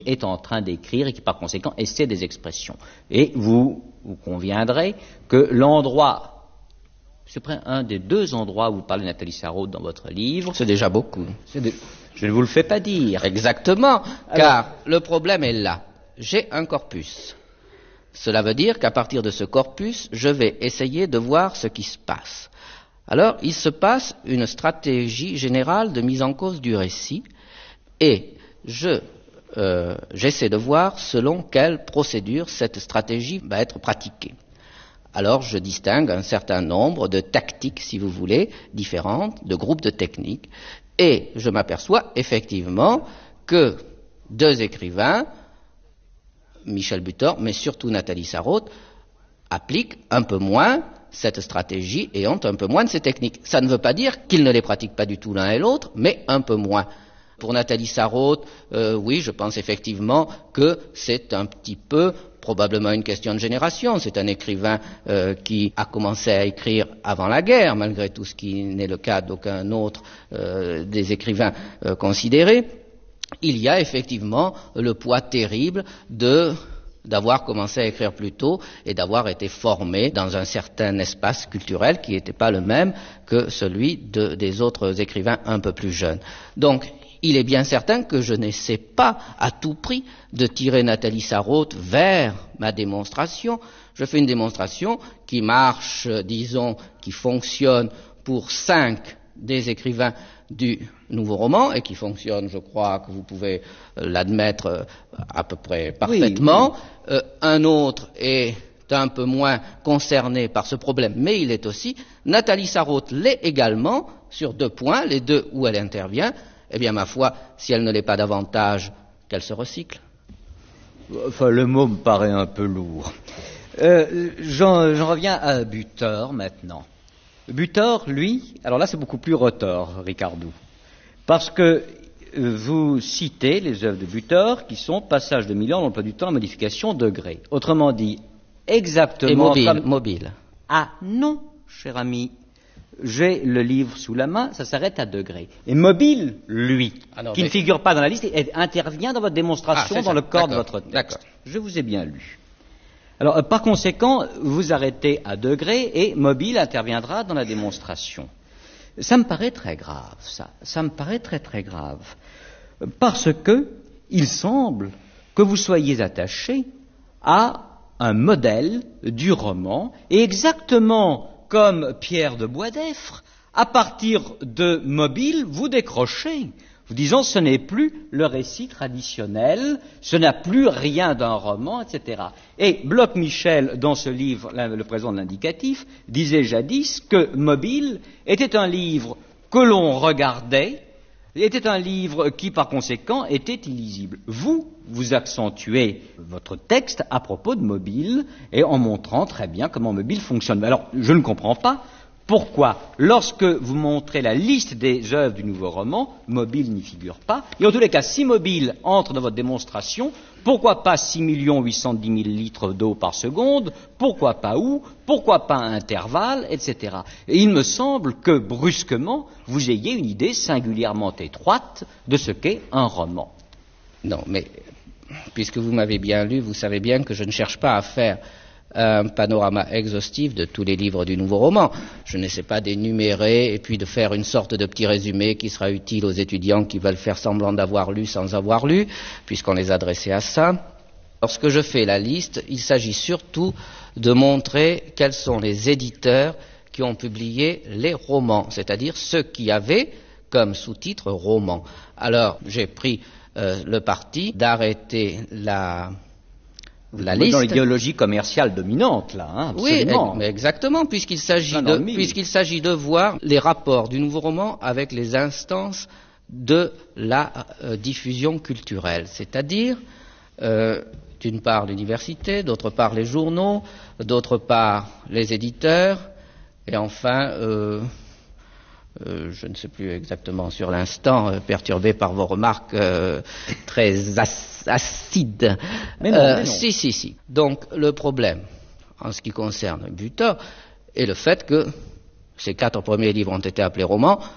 est en train d'écrire et qui par conséquent essaie des expressions. Et vous conviendrez que l'endroit, c'est près un des deux endroits où vous parlez Nathalie Sarraute dans votre livre. C'est déjà beaucoup. Je ne vous le fais pas dire. Exactement, car le problème est là. J'ai un corpus. Cela veut dire qu'à partir de ce corpus, je vais essayer de voir ce qui se passe. Alors, il se passe une stratégie générale de mise en cause du récit, et j'essaie de voir selon quelle procédure cette stratégie va être pratiquée. Alors, je distingue un certain nombre de tactiques, si vous voulez, différentes, de groupes de techniques, et je m'aperçois effectivement que deux écrivains, Michel Butor, mais surtout Nathalie Sarraute, appliquent un peu moins cette stratégie et ont un peu moins de ces techniques. Ça ne veut pas dire qu'ils ne les pratiquent pas du tout l'un et l'autre, mais un peu moins. Pour Nathalie Sarraute, oui, je pense effectivement que c'est un petit peu probablement une question de génération. C'est un écrivain qui a commencé à écrire avant la guerre, malgré tout, ce qui n'est le cas d'aucun autre des écrivains considérés. Il y a effectivement le poids terrible d'avoir commencé à écrire plus tôt et d'avoir été formé dans un certain espace culturel qui n'était pas le même que celui des autres écrivains un peu plus jeunes. Donc, il est bien certain que je n'essaie pas à tout prix de tirer Nathalie Sarraute vers ma démonstration. Je fais une démonstration qui marche, disons, qui fonctionne pour 5 des écrivains du nouveau roman et qui fonctionne, je crois que vous pouvez l'admettre à peu près parfaitement. Oui. Un autre est un peu moins concerné par ce problème, mais il est aussi. Nathalie Sarraute l'est également sur 2 points, les 2 où elle intervient. Eh bien, ma foi, si elle ne l'est pas davantage, qu'elle se recycle. Enfin, le mot me paraît un peu lourd. J'en reviens à Butor maintenant. Butor, lui, alors là c'est beaucoup plus retors, Ricardou, parce que vous citez les œuvres de Butor qui sont passage de Milan, l'emploi du temps, la modification, degré. Autrement dit, exactement et comme... mobile. Ah non, cher ami, j'ai le livre sous la main, ça s'arrête à degré. Et mobile, lui, qui ne figure pas dans la liste, intervient dans votre démonstration, dans le corps de votre texte. D'accord. Je vous ai bien lu. Alors, par conséquent, vous arrêtez à degré et mobile interviendra dans la démonstration. Ça me paraît très grave, ça. Ça me paraît très très grave. Parce que il semble que vous soyez attaché à un modèle du roman, et exactement comme Pierre de Boisdeffre, à partir de mobile, vous décrochez. Vous disant ce n'est plus le récit traditionnel, ce n'a plus rien d'un roman, etc. Et Bloch-Michel, dans ce livre, le présent de l'indicatif, disait jadis que Mobile était un livre que l'on regardait, était un livre qui, par conséquent, était illisible. Vous accentuez votre texte à propos de Mobile et en montrant très bien comment Mobile fonctionne. Alors, je ne comprends pas pourquoi, lorsque vous montrez la liste des œuvres du nouveau roman, Mobile n'y figure pas. Et en tous les cas, si Mobile entre dans votre démonstration, pourquoi pas 6 810 000 litres d'eau par seconde? Pourquoi pas où? Pourquoi pas un intervalle, etc. Et il me semble que, brusquement, vous ayez une idée singulièrement étroite de ce qu'est un roman. Non, mais puisque vous m'avez bien lu, vous savez bien que je ne cherche pas à faire un panorama exhaustif de tous les livres du nouveau roman. Je n'essaie pas d'énumérer et puis de faire une sorte de petit résumé qui sera utile aux étudiants qui veulent faire semblant d'avoir lu sans avoir lu, puisqu'on les adressait à ça. Lorsque je fais la liste, il s'agit surtout de montrer quels sont les éditeurs qui ont publié les romans, c'est-à-dire ceux qui avaient comme sous-titre roman. Alors, j'ai pris le parti d'arrêter la liste. Dans l'idéologie commerciale dominante, là, hein, absolument. Oui, mais exactement, puisqu'il s'agit de voir les rapports du nouveau roman avec les instances de la diffusion culturelle, c'est-à-dire, d'une part l'université, d'autre part les journaux, d'autre part les éditeurs, et enfin, je ne sais plus exactement sur l'instant, perturbé par vos remarques très acides. Mais non. Si. Donc le problème, en ce qui concerne Butor, est le fait que ces 4 premiers livres ont été appelés romans.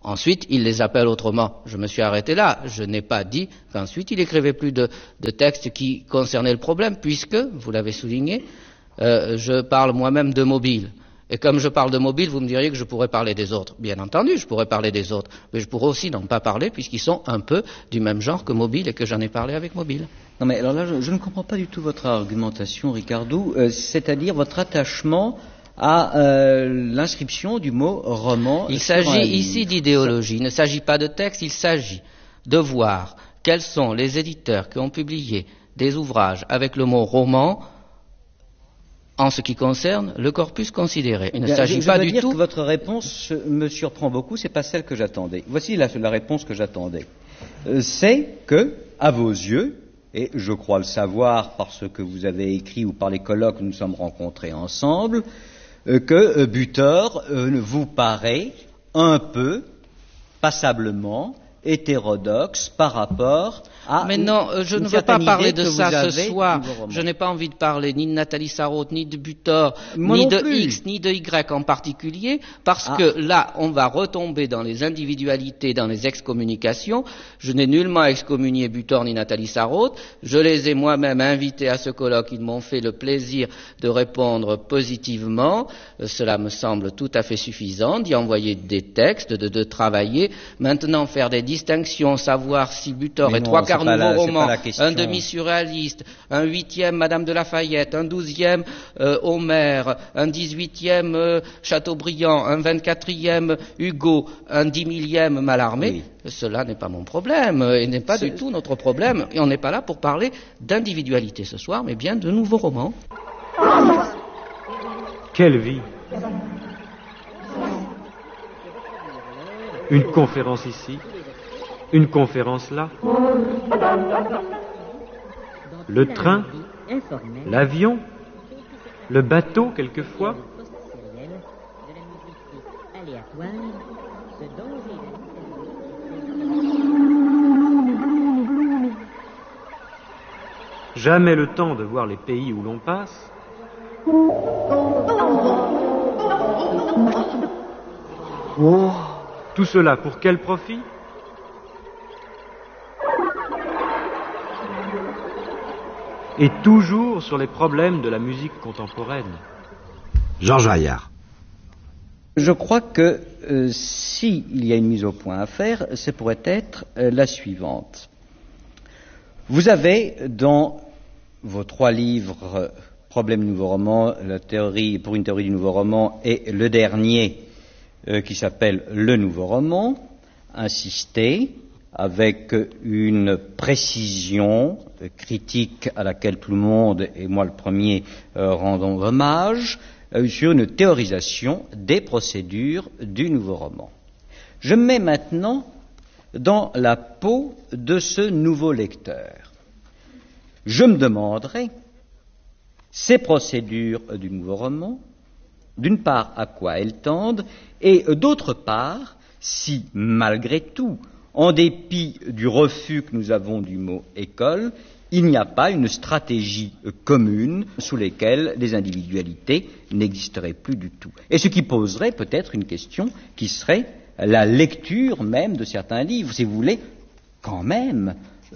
Ensuite, il les appelle autrement. Je me suis arrêté là. Je n'ai pas dit qu'ensuite il écrivait plus de textes qui concernaient le problème, puisque, vous l'avez souligné, je parle moi-même de mobile. Et comme je parle de mobile, vous me diriez que je pourrais parler des autres. Bien entendu, je pourrais parler des autres. Mais je pourrais aussi n'en pas parler, puisqu'ils sont un peu du même genre que mobile et que j'en ai parlé avec mobile. Non mais alors là, je ne comprends pas du tout votre argumentation, Ricardo, c'est-à-dire votre attachement à l'inscription du mot roman. Il s'agit ici d'idéologie, il ne s'agit pas de texte, il s'agit de voir quels sont les éditeurs qui ont publié des ouvrages avec le mot roman en ce qui concerne le corpus considéré. Il ne s'agit pas du tout... Je veux dire que votre réponse me surprend beaucoup, c'est pas celle que j'attendais. Voici la réponse que j'attendais. C'est que, à vos yeux, et je crois le savoir par ce que vous avez écrit ou par les colloques que nous sommes rencontrés ensemble, que Butor vous paraît un peu, passablement, hétérodoxe par rapport à... Mais non, je ne veux pas parler de ça ce soir. Je n'ai pas envie de parler ni de Nathalie Sarraute, ni de Butor, ni de X, ni de Y en particulier, parce que là, on va retomber dans les individualités, dans les excommunications. Je n'ai nullement excommunié Butor ni Nathalie Sarraute. Je les ai moi-même invités à ce colloque. Ils m'ont fait le plaisir de répondre positivement. Cela me semble tout à fait suffisant, d'y envoyer des textes, de travailler. Maintenant, faire des distinctions, savoir si Butor est trois quarts nouveau roman, un demi-surréaliste, un 8e Madame de Lafayette, un 12e Homère, un 18e Chateaubriand, un 24e Hugo, un 10 000e Mallarmé, cela n'est pas mon problème et n'est pas du tout notre problème. Et on n'est pas là pour parler d'individualité ce soir, mais bien de nouveaux romans. Quelle vie! Une conférence ici, une conférence là. Le train, l'avion, le bateau quelquefois. Jamais le temps de voir les pays où l'on passe. Oh. Tout cela pour quel profit? Et toujours sur les problèmes de la musique contemporaine. Georges Vaillard. Je crois que s'il y a une mise au point à faire, ce pourrait être la suivante. Vous avez dans vos 3 livres, Problème nouveau roman, la théorie pour une théorie du nouveau roman, et le dernier qui s'appelle Le nouveau roman, insisté avec une précision critique à laquelle tout le monde, et moi le premier, rendons hommage, sur une théorisation des procédures du nouveau roman. Je me mets maintenant dans la peau de ce nouveau lecteur. Je me demanderai, ces procédures du nouveau roman, d'une part, à quoi elles tendent, et d'autre part, si, malgré tout, en dépit du refus que nous avons du mot école, il n'y a pas une stratégie commune sous laquelle les individualités n'existeraient plus du tout. Et ce qui poserait peut-être une question qui serait la lecture même de certains livres, si vous voulez, quand même,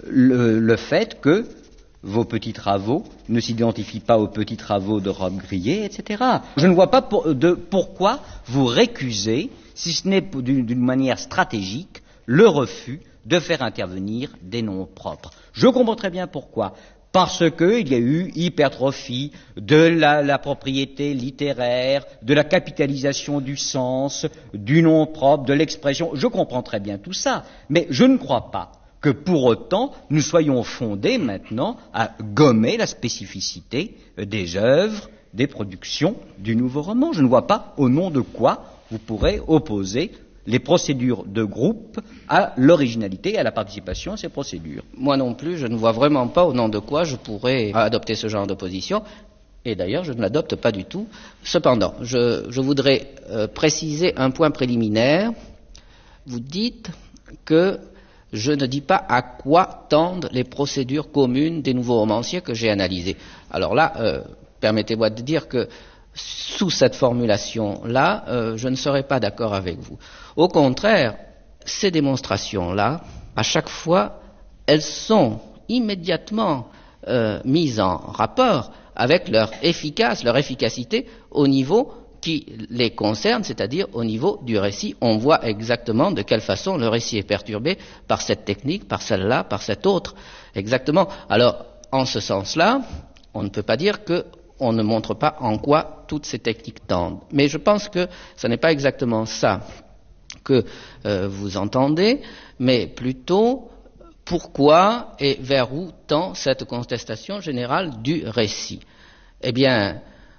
le fait que vos petits travaux ne s'identifient pas aux petits travaux de Robe Grillet, etc. Je ne vois pas pourquoi vous récusez, si ce n'est d'une manière stratégique, le refus de faire intervenir des noms propres. Je comprends très bien pourquoi. Parce qu'il y a eu hypertrophie de la propriété littéraire, de la capitalisation du sens, du nom propre, de l'expression. Je comprends très bien tout ça, mais je ne crois pas que pour autant nous soyons fondés maintenant à gommer la spécificité des œuvres, des productions du nouveau roman. Je ne vois pas au nom de quoi vous pourrez opposer les procédures de groupe à l'originalité et à la participation à ces procédures. Moi non plus, je ne vois vraiment pas au nom de quoi je pourrais adopter ce genre de position, et d'ailleurs je ne l'adopte pas du tout. Cependant, je voudrais préciser un point préliminaire. Vous dites que je ne dis pas à quoi tendent les procédures communes des nouveaux romanciers que j'ai analysés. Alors là, permettez-moi de dire que sous cette formulation-là, je ne serais pas d'accord avec vous. Au contraire, ces démonstrations-là, à chaque fois, elles sont immédiatement mises en rapport avec leur efficacité au niveau qui les concerne, c'est-à-dire au niveau du récit. On voit exactement de quelle façon le récit est perturbé par cette technique, par celle-là, par cette autre. Exactement. Alors, en ce sens-là, on ne peut pas dire qu'on ne montre pas en quoi toutes ces techniques tendent. Mais je pense que ce n'est pas exactement ça que vous entendez, mais plutôt pourquoi et vers où tend cette contestation générale du récit. Eh bien,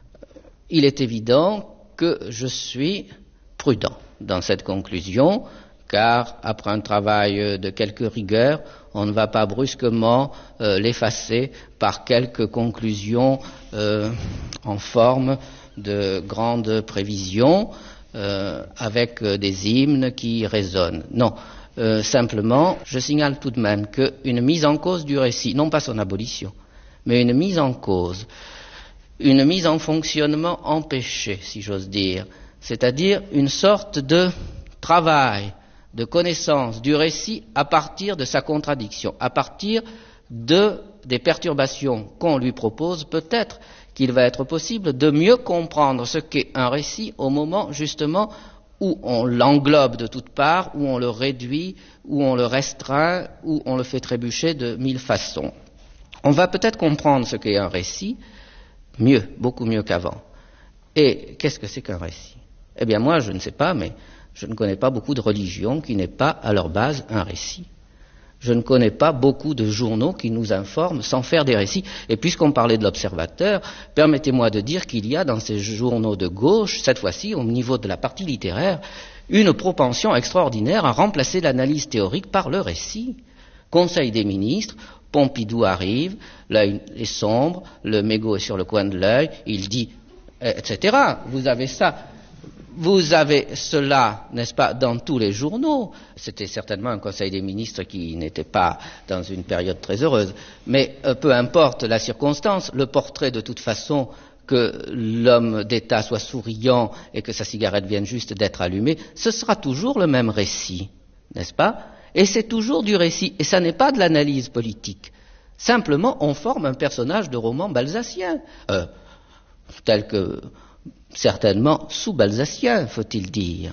il est évident que je suis prudent dans cette conclusion, car après un travail de quelque rigueur, on ne va pas brusquement l'effacer par quelques conclusions en forme de grandes prévisions avec des hymnes qui résonnent. Non, simplement, je signale tout de même qu'une mise en cause du récit, non pas son abolition, mais une mise en cause, une mise en fonctionnement empêchée, si j'ose dire, c'est-à-dire une sorte de travail, de connaissance du récit à partir de sa contradiction, à partir des perturbations qu'on lui propose, peut-être qu'il va être possible de mieux comprendre ce qu'est un récit au moment justement où on l'englobe de toutes parts, où on le réduit, où on le restreint, où on le fait trébucher de mille façons. On va peut-être comprendre ce qu'est un récit mieux, beaucoup mieux qu'avant. Et qu'est-ce que c'est qu'un récit? Eh bien moi je ne sais pas, mais je ne connais pas beaucoup de religions qui n'aient pas à leur base un récit. Je ne connais pas beaucoup de journaux qui nous informent sans faire des récits. Et puisqu'on parlait de l'Observateur, permettez-moi de dire qu'il y a dans ces journaux de gauche, cette fois-ci au niveau de la partie littéraire, une propension extraordinaire à remplacer l'analyse théorique par le récit. Conseil des ministres, Pompidou arrive, l'œil est sombre, le mégot est sur le coin de l'œil, il dit, etc. Vous avez ça. Vous avez cela, n'est-ce pas, dans tous les journaux. C'était certainement un Conseil des ministres qui n'était pas dans une période très heureuse. Mais peu importe la circonstance, le portrait de toute façon que l'homme d'État soit souriant et que sa cigarette vienne juste d'être allumée, ce sera toujours le même récit, n'est-ce pas? Et c'est toujours du récit, et ça n'est pas de l'analyse politique. Simplement, on forme un personnage de roman balzacien, tel que... certainement sous-balzacien, faut-il dire.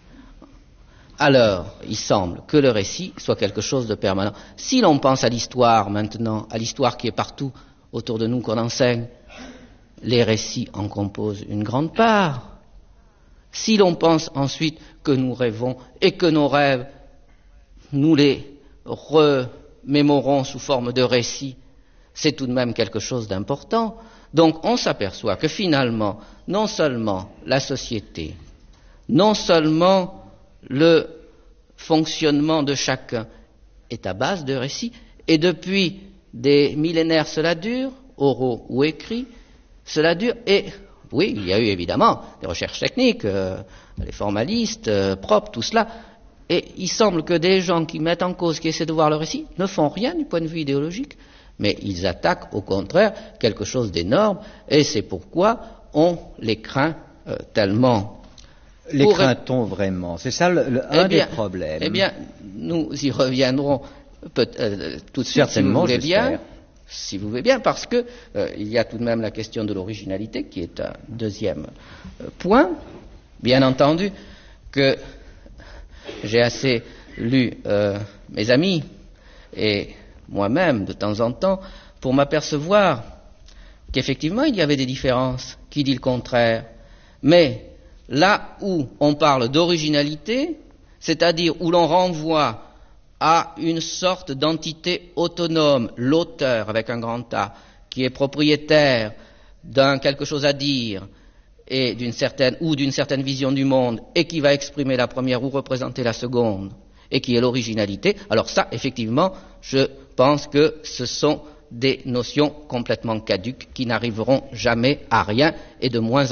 Alors, il semble que le récit soit quelque chose de permanent. Si l'on pense à l'histoire maintenant, à l'histoire qui est partout autour de nous qu'on enseigne, les récits en composent une grande part. Si l'on pense ensuite que nous rêvons et que nos rêves, nous les remémorons sous forme de récits, c'est tout de même quelque chose d'important. Donc on s'aperçoit que finalement, non seulement la société, non seulement le fonctionnement de chacun est à base de récits, et depuis des millénaires cela dure, oraux ou écrits, cela dure, et oui, il y a eu évidemment des recherches techniques, les formalistes, propres, tout cela, et il semble que des gens qui mettent en cause, qui essaient de voir le récit, ne font rien du point de vue idéologique, mais ils attaquent au contraire quelque chose d'énorme, et c'est pourquoi on les craint tellement. Les craint-on vraiment? C'est ça un des problèmes. Eh bien, nous y reviendrons tout de suite, certainement, si vous voulez bien, parce que il y a tout de même la question de l'originalité, qui est un deuxième point. Bien entendu que j'ai assez lu mes amis et moi-même, de temps en temps, pour m'apercevoir qu'effectivement, il y avait des différences. Qui dit le contraire? Mais là où on parle d'originalité, c'est-à-dire où l'on renvoie à une sorte d'entité autonome, l'auteur avec un grand A, qui est propriétaire d'un quelque chose à dire et d'une certaine vision du monde, et qui va exprimer la première ou représenter la seconde, et qui est l'originalité, alors ça, effectivement, je pense que ce sont des notions complètement caduques qui n'arriveront jamais à rien et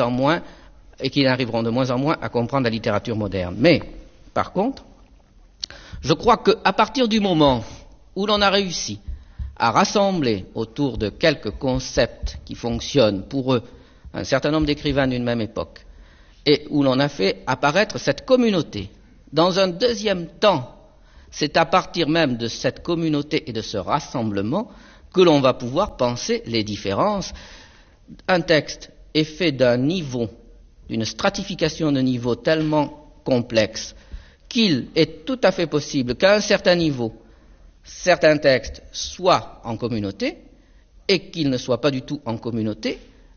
qui n'arriveront de moins en moins à comprendre la littérature moderne. Mais, par contre, je crois qu'à partir du moment où l'on a réussi à rassembler autour de quelques concepts qui fonctionnent pour eux un certain nombre d'écrivains d'une même époque, et où l'on a fait apparaître cette communauté Dans un deuxième temps, c'est à partir même de cette communauté et de ce rassemblement que l'on va pouvoir penser les différences. Un texte est fait d'un niveau, d'une stratification de niveau tellement complexe qu'il est tout à fait possible qu'à un certain niveau, certains textes soient en communauté et qu'ils ne soient pas du tout en communauté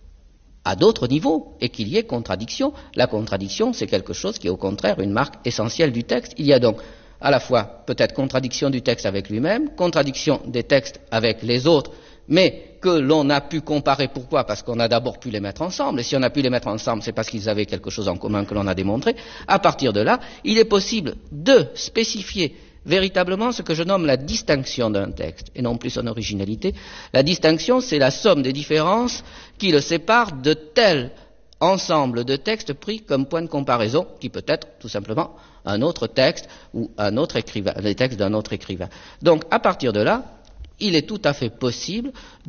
à d'autres niveaux et qu'il y ait contradiction. La contradiction, c'est quelque chose qui est au contraire une marque essentielle du texte. Il y a donc à la fois peut-être contradiction du texte avec lui-même, contradiction des textes avec les autres, mais que l'on a pu comparer. Pourquoi? Parce qu'on a d'abord pu les mettre ensemble, et si on a pu les mettre ensemble, c'est parce qu'ils avaient quelque chose en commun que l'on a démontré. À partir de là, il est possible de spécifier véritablement ce que je nomme la distinction d'un texte, et non plus son originalité. La distinction, c'est la somme des différences qui le séparent de tel ensemble de textes pris comme point de comparaison, qui peut être tout simplement un autre texte ou un autre écrivain, les textes d'un autre écrivain. Donc, à partir de là, il est tout à fait possible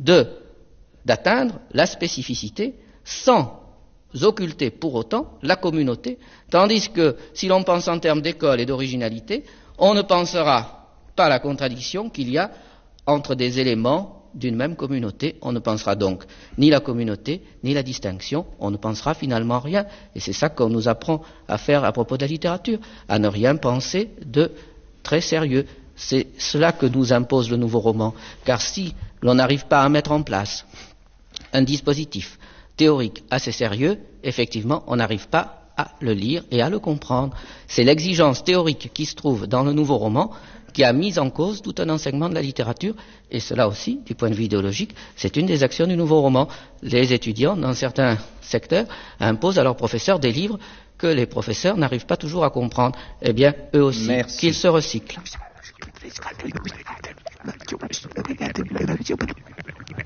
d'atteindre la spécificité sans occulter pour autant la communauté, tandis que si l'on pense en termes d'école et d'originalité, on ne pensera pas la contradiction qu'il y a entre des éléments d'une même communauté. On ne pensera donc ni la communauté, ni la distinction, on ne pensera finalement rien. Et c'est ça qu'on nous apprend à faire à propos de la littérature, à ne rien penser de très sérieux. C'est cela que nous impose le nouveau roman, car si l'on n'arrive pas à mettre en place un dispositif théorique assez sérieux, effectivement, on n'arrive pas à le lire et à le comprendre. C'est l'exigence théorique qui se trouve dans le nouveau roman qui a mis en cause tout un enseignement de la littérature, et cela aussi, du point de vue idéologique, c'est une des actions du nouveau roman. Les étudiants, dans certains secteurs, imposent à leurs professeurs des livres que les professeurs n'arrivent pas toujours à comprendre. Eh bien, eux aussi, qu'ils se recyclent.